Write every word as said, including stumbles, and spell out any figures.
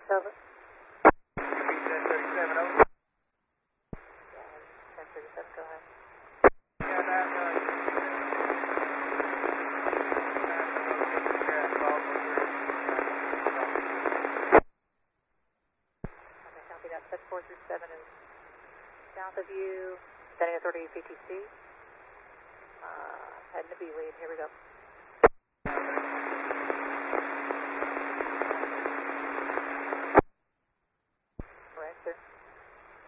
Over. ten thirty-seven, over. Yeah, ten thirty-seven, go ahead. Yeah, that, uh, Okay, copy that. Set four through seven is south of you. Standing authority P T C. Uh, heading to B lead. Here we go.